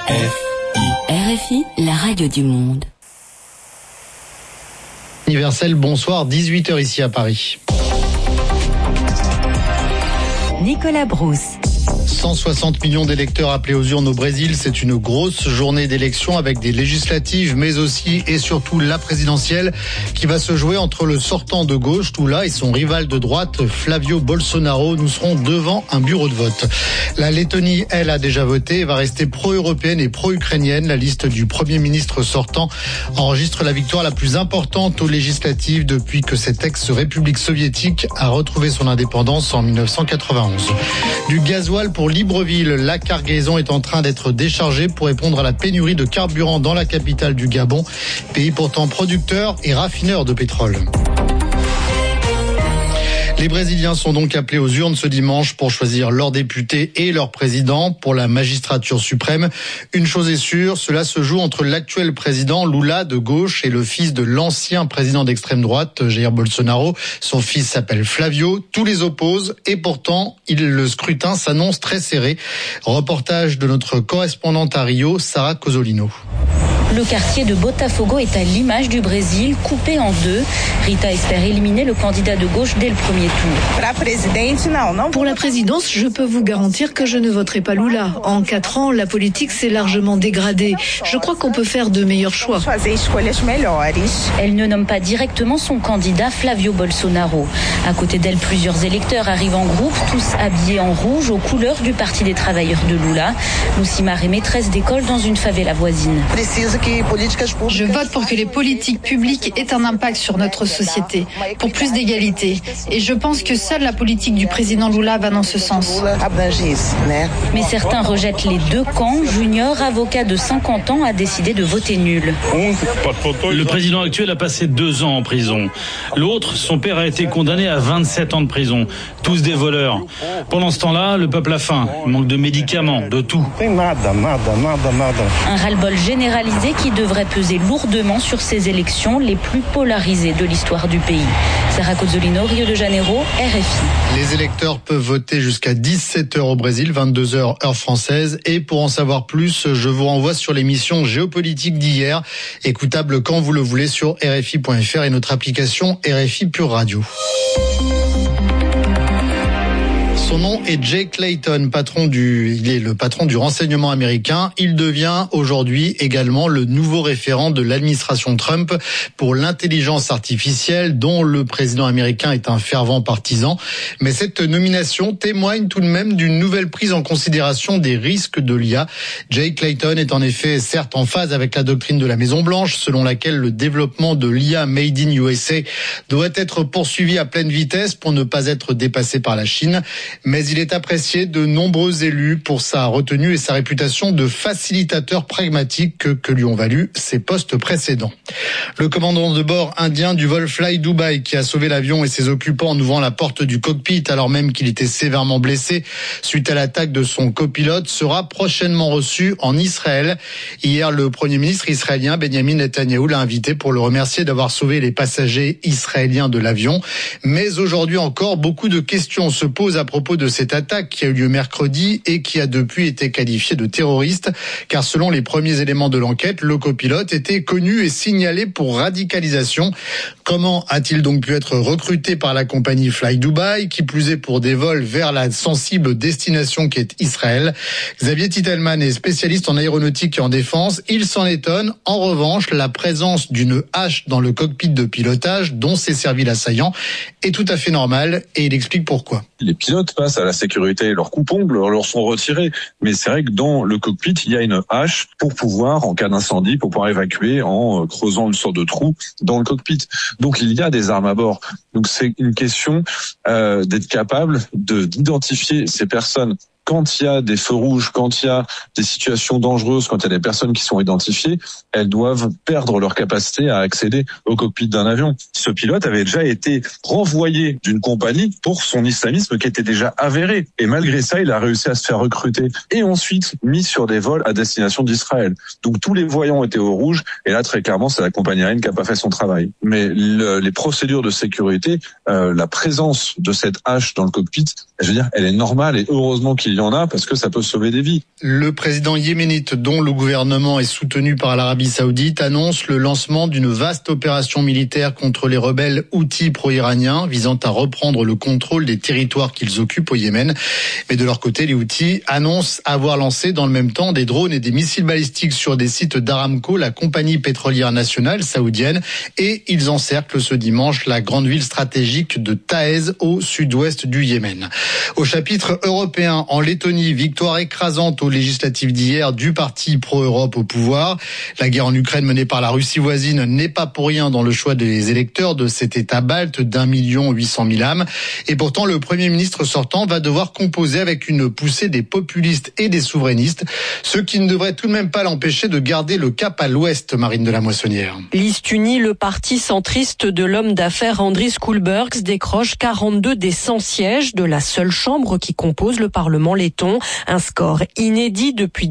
RFI, la radio du monde. Universel, bonsoir, 18h ici à Paris. Nicolas Brousse. 160 millions d'électeurs appelés aux urnes au Brésil, c'est une grosse journée d'élection avec des législatives, mais aussi et surtout la présidentielle qui va se jouer entre le sortant de gauche, Lula, et son rival de droite, Flavio Bolsonaro. Nous serons devant un bureau de vote. La Lettonie, elle, a déjà voté et va rester pro-européenne et pro-ukrainienne. La liste du Premier ministre sortant enregistre la victoire la plus importante aux législatives depuis que cette ex-république soviétique a retrouvé son indépendance en 1991. Du gasoil pour Libreville, la cargaison est en train d'être déchargée pour répondre à la pénurie de carburant dans la capitale du Gabon, pays pourtant producteur et raffineur de pétrole. Les Brésiliens sont donc appelés aux urnes ce dimanche pour choisir leurs députés et leur président pour la magistrature suprême. Une chose est sûre, cela se joue entre l'actuel président Lula de gauche et le fils de l'ancien président d'extrême droite, Jair Bolsonaro. Son fils s'appelle Flavio. Tous les opposent et pourtant, le scrutin s'annonce très serré. Reportage de notre correspondante à Rio, Sarah Cosolino. Le quartier de Botafogo est à l'image du Brésil, coupé en deux. Rita espère éliminer le candidat de gauche dès le premier tour. Pour la présidence, je peux vous garantir que je ne voterai pas Lula. En 4 ans, la politique s'est largement dégradée. Je crois qu'on peut faire de meilleurs choix. Elle ne nomme pas directement son candidat Flavio Bolsonaro. À côté d'elle, plusieurs électeurs arrivent en groupe, tous habillés en rouge aux couleurs du Parti des travailleurs de Lula. Lucimar est maîtresse d'école dans une favela voisine. Je vote pour que les politiques publiques aient un impact sur notre société, pour plus d'égalité. Et je pense que seule la politique du président Lula va dans ce sens. Mais certains rejettent les deux camps. Junior, avocat de 50 ans, a décidé de voter nul. Le président actuel a passé 2 ans en prison. L'autre, son père a été condamné à 27 ans de prison. Tous des voleurs. Pendant ce temps-là, le peuple a faim. Il manque de médicaments, de tout. Un ras-le-bol généralisé qui devrait peser lourdement sur ces élections les plus polarisées de l'histoire du pays. Sarah Cozzolino, Rio de Janeiro, RFI. Les électeurs peuvent voter jusqu'à 17h au Brésil, 22h heure française. Et pour en savoir plus, je vous renvoie sur l'émission géopolitique d'hier, écoutable quand vous le voulez sur RFI.fr et notre application RFI Pure Radio. Son nom est Jake Layton, il est le patron du renseignement américain. Il devient aujourd'hui également le nouveau référent de l'administration Trump pour l'intelligence artificielle, dont le président américain est un fervent partisan. Mais cette nomination témoigne tout de même d'une nouvelle prise en considération des risques de l'IA. Jake Layton est en effet certes en phase avec la doctrine de la Maison-Blanche, selon laquelle le développement de l'IA Made in USA doit être poursuivi à pleine vitesse pour ne pas être dépassé par la Chine. Mais il est apprécié de nombreux élus pour sa retenue et sa réputation de facilitateur pragmatique que lui ont valu ses postes précédents. Le commandant de bord indien du vol Fly Dubai qui a sauvé l'avion et ses occupants en ouvrant la porte du cockpit alors même qu'il était sévèrement blessé suite à l'attaque de son copilote sera prochainement reçu en Israël. Hier, le Premier ministre israélien Benjamin Netanyahou l'a invité pour le remercier d'avoir sauvé les passagers israéliens de l'avion. Mais aujourd'hui encore, beaucoup de questions se posent à propos de cette attaque qui a eu lieu mercredi et qui a depuis été qualifiée de terroriste, car selon les premiers éléments de l'enquête, le copilote était connu et signalé pour radicalisation. Comment a-t-il donc pu être recruté par la compagnie Fly Dubai, qui plus est pour des vols vers la sensible destination qui est Israël? Xavier Titelman est spécialiste en aéronautique et en défense. Il s'en étonne. En revanche, la présence d'une hache dans le cockpit de pilotage dont s'est servi l'assaillant est tout à fait normale et il explique pourquoi. Les pilotes passent à la sécurité, leurs coupe-ongles leur sont retirés. Mais c'est vrai que dans le cockpit, il y a une hache pour pouvoir, en cas d'incendie, pour pouvoir évacuer en creusant une sorte de trou dans le cockpit. Donc il y a des armes à bord. Donc c'est une question d'être capable d'identifier ces personnes. Quand il y a des feux rouges, quand il y a des situations dangereuses, quand il y a des personnes qui sont identifiées, elles doivent perdre leur capacité à accéder au cockpit d'un avion. Ce pilote avait déjà été renvoyé d'une compagnie pour son islamisme qui était déjà avéré. Et malgré ça, il a réussi à se faire recruter et ensuite mis sur des vols à destination d'Israël. Donc tous les voyants étaient au rouge et là, très clairement, c'est la compagnie aérienne qui n'a pas fait son travail. Mais les procédures de sécurité, la présence de cette hache dans le cockpit, je veux dire, elle est normale et heureusement qu'il y y en a parce que ça peut sauver des vies. Le président yéménite, dont le gouvernement est soutenu par l'Arabie Saoudite, annonce le lancement d'une vaste opération militaire contre les rebelles houthis pro-iraniens visant à reprendre le contrôle des territoires qu'ils occupent au Yémen. Mais de leur côté, les houthis annoncent avoir lancé dans le même temps des drones et des missiles balistiques sur des sites d'Aramco, la compagnie pétrolière nationale saoudienne, et ils encerclent ce dimanche la grande ville stratégique de Taez au sud-ouest du Yémen. Au chapitre européen, en Lettonie, victoire écrasante aux législatives d'hier du parti pro-Europe au pouvoir. La guerre en Ukraine menée par la Russie voisine n'est pas pour rien dans le choix des électeurs de cet État balte d'1 800 000 âmes. Et pourtant, le Premier ministre sortant va devoir composer avec une poussée des populistes et des souverainistes, ce qui ne devrait tout de même pas l'empêcher de garder le cap à l'ouest, Marine de la Moissonnière. Liste unie, le parti centriste de l'homme d'affaires Andris Kulbergs décroche 42 des 100 sièges de la seule chambre qui compose le Parlement letton. Un score inédit depuis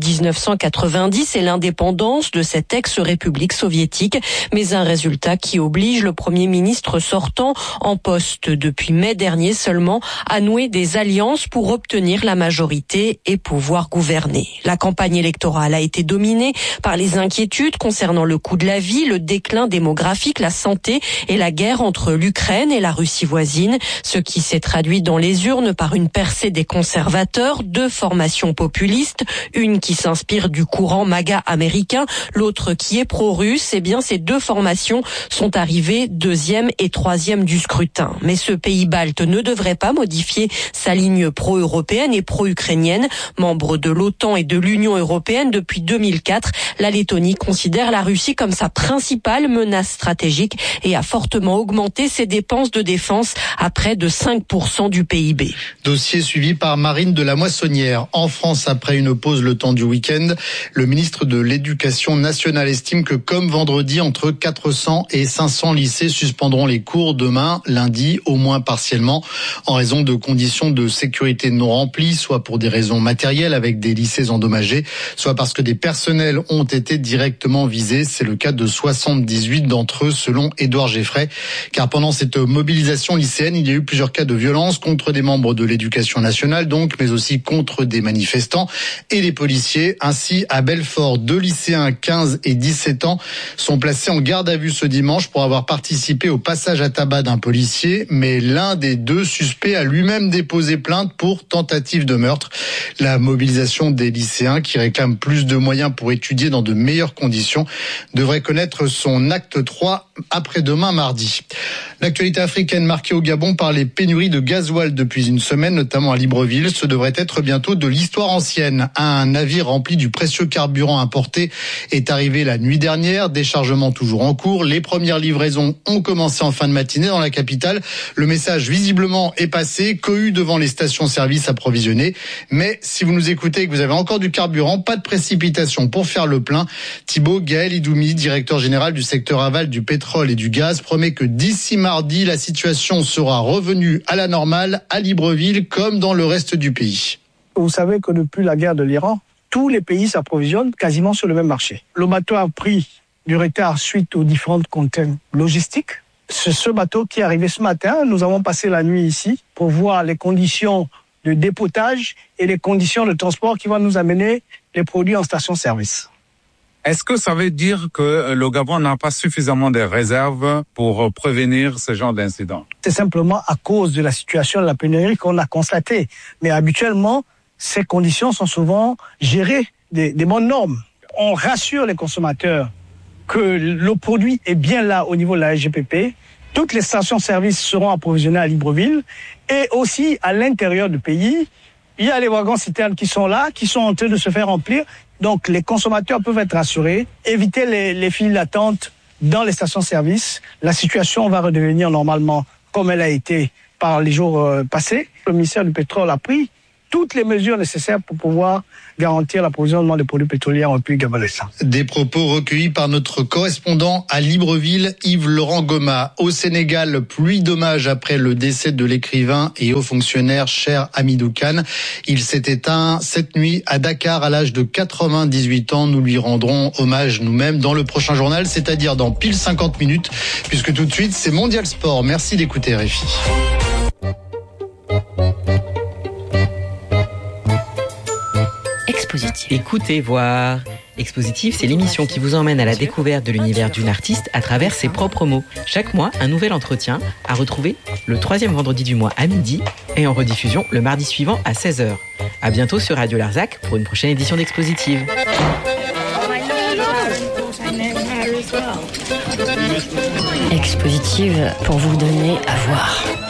1990 et l'indépendance de cette ex-république soviétique, mais un résultat qui oblige le Premier ministre sortant, en poste depuis mai dernier seulement, à nouer des alliances pour obtenir la majorité et pouvoir gouverner. La campagne électorale a été dominée par les inquiétudes concernant le coût de la vie, le déclin démographique, la santé et la guerre entre l'Ukraine et la Russie voisine, ce qui s'est traduit dans les urnes par une percée des conservateurs, deux formations populistes, une qui s'inspire du courant MAGA américain, l'autre qui est pro-russe. Eh bien, ces deux formations sont arrivées deuxième et troisième du scrutin. Mais ce pays balte ne devrait pas modifier sa ligne pro-européenne et pro-ukrainienne. Membre de l'OTAN et de l'Union européenne depuis 2004, la Lettonie considère la Russie comme sa principale menace stratégique et a fortement augmenté ses dépenses de défense à près de 5% du PIB. Dossier suivi par Marine de la Moissonnière. En France, après une pause le temps du week-end, le ministre de l'Éducation nationale estime que comme vendredi, entre 400 et 500 lycées suspendront les cours demain, lundi, au moins partiellement, en raison de conditions de sécurité non remplies, soit pour des raisons matérielles avec des lycées endommagés, soit parce que des personnels ont été directement visés. C'est le cas de 78 d'entre eux, selon Édouard Geffray. Car pendant cette mobilisation lycéenne, il y a eu plusieurs cas de violence contre des membres de l'Éducation nationale, donc, mais aussi contre des manifestants et des policiers. Ainsi, à Belfort, 2 lycéens 15 et 17 ans sont placés en garde à vue ce dimanche pour avoir participé au passage à tabac d'un policier, mais l'un des deux suspects a lui-même déposé plainte pour tentative de meurtre. La mobilisation des lycéens qui réclament plus de moyens pour étudier dans de meilleures conditions devrait connaître son acte 3 après-demain mardi. L'actualité africaine marquée au Gabon par les pénuries de gasoil depuis une semaine, notamment à Libreville. Ce devrait être bientôt de l'histoire ancienne. Un navire rempli du précieux carburant importé est arrivé la nuit dernière. Déchargement toujours en cours. Les premières livraisons ont commencé en fin de matinée dans la capitale. Le message visiblement est passé. Cohue devant les stations-service approvisionnées. Mais si vous nous écoutez et que vous avez encore du carburant, pas de précipitation pour faire le plein. Thibaut Gaël Idoumi, directeur général du secteur aval du pétrole et du gaz, promet que d'ici mardi, la situation sera revenue à la normale à Libreville comme dans le reste du pays. Vous savez que depuis la guerre de l'Iran, tous les pays s'approvisionnent quasiment sur le même marché. Le bateau a pris du retard suite aux différentes contraintes logistiques. C'est ce bateau qui est arrivé ce matin. Nous avons passé la nuit ici pour voir les conditions de dépotage et les conditions de transport qui vont nous amener les produits en station-service. Est-ce que ça veut dire que le Gabon n'a pas suffisamment de réserves pour prévenir ce genre d'incident? C'est simplement à cause de la situation de la pénurie qu'on a constatée. Mais habituellement, ces conditions sont souvent gérées des bonnes normes. On rassure les consommateurs que le produit est bien là au niveau de la SGPP. Toutes les stations-service seront approvisionnées à Libreville et aussi à l'intérieur du pays. Il y a les wagons-citernes qui sont là, qui sont en train de se faire remplir. Donc, les consommateurs peuvent être rassurés, éviter les files d'attente dans les stations-service. La situation va redevenir normalement comme elle a été par les jours passés. Le ministère du Pétrole a pris toutes les mesures nécessaires pour pouvoir garantir l'approvisionnement des produits pétroliers en pays gabonais. Des propos recueillis par notre correspondant à Libreville, Yves-Laurent Goma. Au Sénégal, pluie d'hommages après le décès de l'écrivain et haut fonctionnaire Cher Hamidou Kane. Il s'est éteint cette nuit à Dakar à l'âge de 98 ans. Nous lui rendrons hommage nous-mêmes dans le prochain journal, c'est-à-dire dans pile 50 minutes, puisque tout de suite, c'est Mondial Sport. Merci d'écouter RFI. Écoutez, voir. Expositive, c'est l'émission qui vous emmène à la découverte de l'univers d'une artiste à travers ses propres mots. Chaque mois, un nouvel entretien à retrouver le 3e vendredi du mois à midi et en rediffusion le mardi suivant à 16h. À bientôt sur Radio Larzac pour une prochaine édition d'Expositive. Expositive pour vous donner à voir.